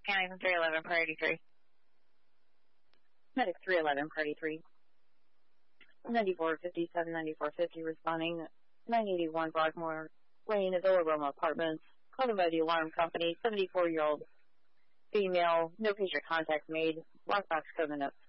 County from 311, priority 3. Medic 311, priority 3. 9457, 9450, responding 981 Brockmore Lane, Villa Roma Apartments. Called by the alarm company, 74-year-old female, no patient contact made, lockbox code notes.